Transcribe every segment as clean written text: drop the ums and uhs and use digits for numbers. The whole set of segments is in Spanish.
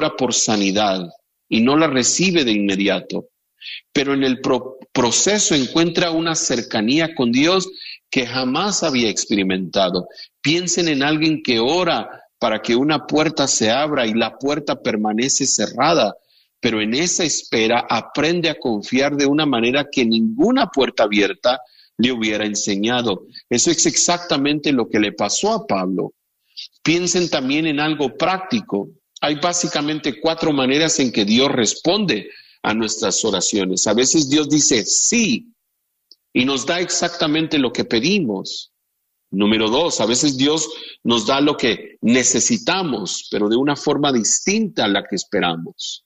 ora por sanidad y no la recibe de inmediato, pero en el proceso encuentra una cercanía con Dios que jamás había experimentado. Piensen en alguien que ora para que una puerta se abra y la puerta permanece cerrada, pero en esa espera aprende a confiar de una manera que ninguna puerta abierta le hubiera enseñado. Eso es exactamente lo que le pasó a Pablo. Piensen también en algo práctico. Hay básicamente 4 maneras en que Dios responde a nuestras oraciones. A veces Dios dice sí y nos da exactamente lo que pedimos. Número 2, a veces Dios nos da lo que necesitamos, pero de una forma distinta a la que esperamos.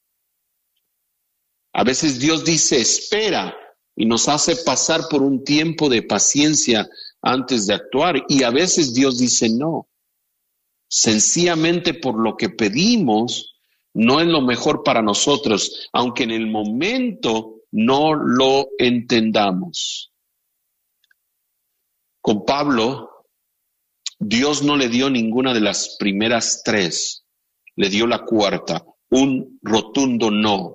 A veces Dios dice espera y nos hace pasar por un tiempo de paciencia antes de actuar. Y a veces Dios dice no. Sencillamente por lo que pedimos no es lo mejor para nosotros, aunque en el momento no lo entendamos. Con Pablo, Dios no le dio ninguna de las primeras 3, le dio la 4ª, un rotundo no.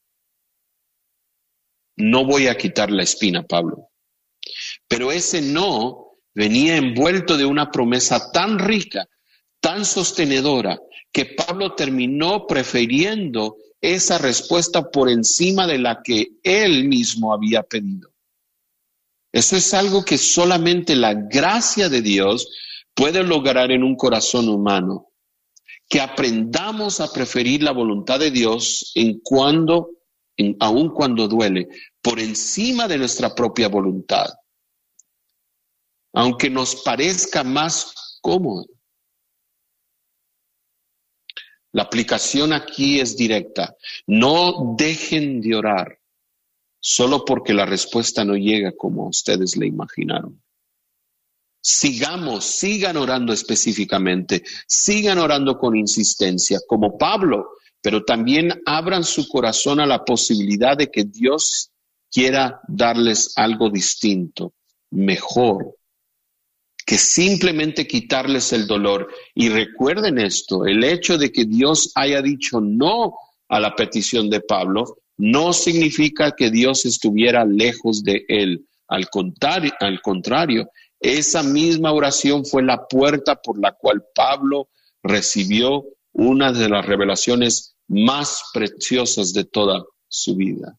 No voy a quitar la espina, Pablo. Pero ese no venía envuelto de una promesa tan rica, tan sostenedora, que Pablo terminó prefiriendo esa respuesta por encima de la que él mismo había pedido. Eso es algo que solamente la gracia de Dios puede lograr en un corazón humano. Que aprendamos a preferir la voluntad de Dios aun cuando duele, por encima de nuestra propia voluntad. Aunque nos parezca más cómodo. La aplicación aquí es directa. No dejen de orar solo porque la respuesta no llega como ustedes le imaginaron. Sigan orando específicamente, sigan orando con insistencia, como Pablo, pero también abran su corazón a la posibilidad de que Dios quiera darles algo distinto, mejor, que simplemente quitarles el dolor. Y recuerden esto, el hecho de que Dios haya dicho no a la petición de Pablo no significa que Dios estuviera lejos de él. Al contrario, esa misma oración fue la puerta por la cual Pablo recibió una de las revelaciones más preciosas de toda su vida.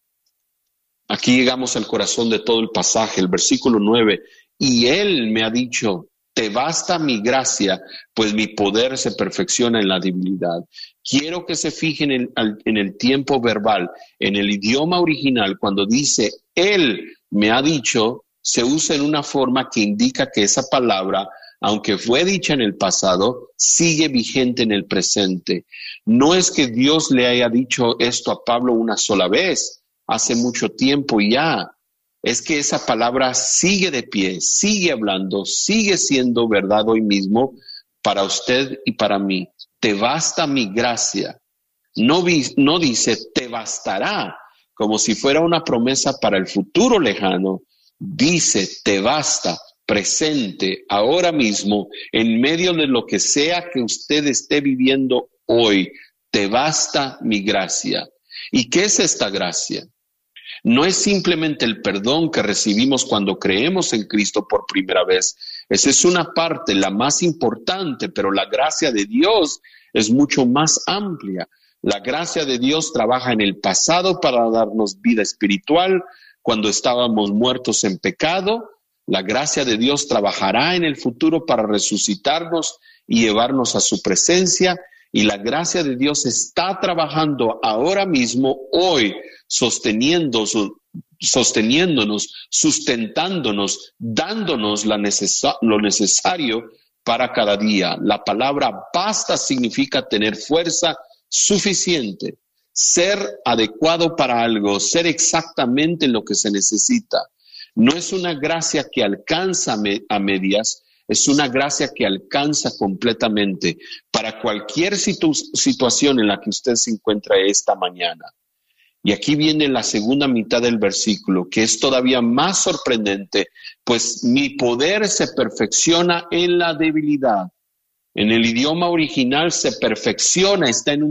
Aquí llegamos al corazón de todo el pasaje, el versículo 9. Y él me ha dicho, te basta mi gracia, pues mi poder se perfecciona en la debilidad. Quiero que se fijen en el tiempo verbal, en el idioma original, cuando dice, él me ha dicho, se usa en una forma que indica que esa palabra, aunque fue dicha en el pasado, sigue vigente en el presente. No es que Dios le haya dicho esto a Pablo una sola vez, hace mucho tiempo ya. Es que esa palabra sigue de pie, sigue hablando, sigue siendo verdad hoy mismo para usted y para mí. Te basta mi gracia. No dice te bastará, como si fuera una promesa para el futuro lejano. Dice te basta, presente, ahora mismo, en medio de lo que sea que usted esté viviendo hoy. Te basta mi gracia. ¿Y qué es esta gracia? No es simplemente el perdón que recibimos cuando creemos en Cristo por primera vez. Esa es una parte, la más importante, pero la gracia de Dios es mucho más amplia. La gracia de Dios trabaja en el pasado para darnos vida espiritual cuando estábamos muertos en pecado. La gracia de Dios trabajará en el futuro para resucitarnos y llevarnos a su presencia. Y la gracia de Dios está trabajando ahora mismo, hoy, sosteniéndonos, sustentándonos, dándonos lo necesario para cada día. La palabra basta significa tener fuerza suficiente, ser adecuado para algo, ser exactamente lo que se necesita. No es una gracia que alcanza a medias, es una gracia que alcanza completamente para cualquier situación en la que usted se encuentra esta mañana. Y aquí viene la segunda mitad del versículo, que es todavía más sorprendente, pues mi poder se perfecciona en la debilidad. En el idioma original se perfecciona, está en un